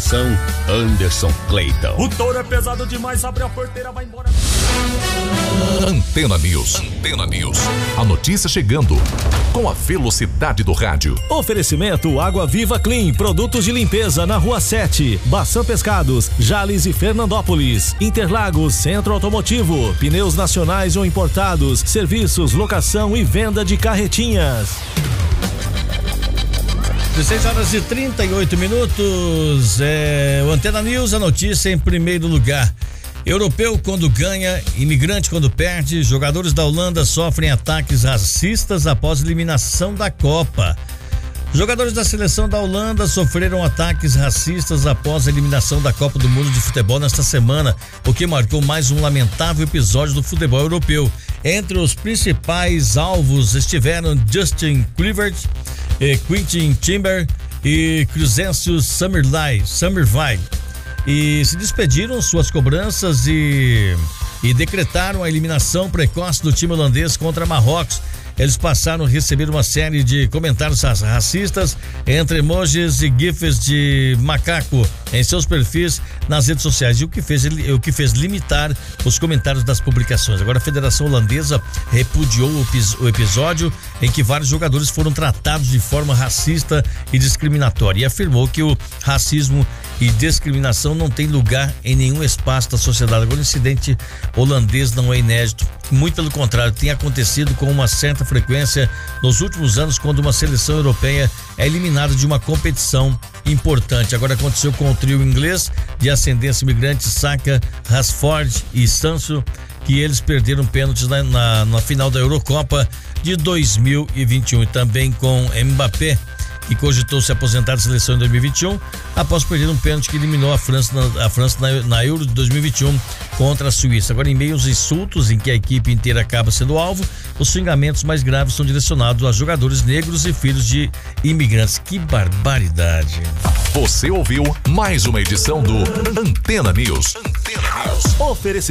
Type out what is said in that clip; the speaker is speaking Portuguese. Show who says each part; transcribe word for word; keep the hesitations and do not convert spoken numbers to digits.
Speaker 1: Apresentação: Anderson Clayton.
Speaker 2: O touro é pesado demais, abre a porteira, vai embora.
Speaker 3: Antena News. Antena News. A notícia chegando com a velocidade do rádio.
Speaker 4: Oferecimento Água Viva Clean, produtos de limpeza na Rua sete, Baçã Pescados, Jales e Fernandópolis, Interlagos, Centro Automotivo, pneus nacionais ou importados, serviços, locação e venda de carretinhas.
Speaker 5: dezesseis horas e trinta e oito minutos. É, o Antena News, a notícia em primeiro lugar. Europeu quando ganha, imigrante quando perde, jogadores da Holanda sofrem ataques racistas após eliminação da Copa. Jogadores da seleção da Holanda sofreram ataques racistas após a eliminação da Copa do Mundo de Futebol nesta semana, o que marcou mais um lamentável episódio do futebol europeu. Entre os principais alvos estiveram Justin Kluivert, eh, Quentin Timber e Crescencio Summerville. E se despediram suas cobranças e, e decretaram a eliminação precoce do time holandês contra Marrocos. Eles passaram a receber uma série de comentários racistas, entre emojis e gifs de macaco em seus perfis nas redes sociais, e o que fez, o que fez limitar os comentários das publicações. Agora a Federação Holandesa repudiou o, o episódio em que vários jogadores foram tratados de forma racista e discriminatória e afirmou que o racismo e discriminação não tem lugar em nenhum espaço da sociedade. Agora o incidente holandês não é inédito, muito pelo contrário, tem acontecido com uma certa frequência nos últimos anos quando uma seleção europeia é eliminada de uma competição importante. Agora aconteceu com o trio inglês de ascendência imigrante Saka, Rashford e Sancho, que eles perderam pênaltis na, na, na final da Eurocopa de dois mil e vinte e um, e também com Mbappé, que cogitou se aposentar da seleção em dois mil e vinte e um após perder um pênalti que eliminou a França, na, a França na, na Euro de dois mil e vinte e um contra a Suíça. Agora, em meio aos insultos em que a equipe inteira acaba sendo alvo, os xingamentos mais graves são direcionados a jogadores negros e filhos de imigrantes. Que barbaridade!
Speaker 3: Você ouviu mais uma edição do Antena News. Antena News.
Speaker 4: Oferecimento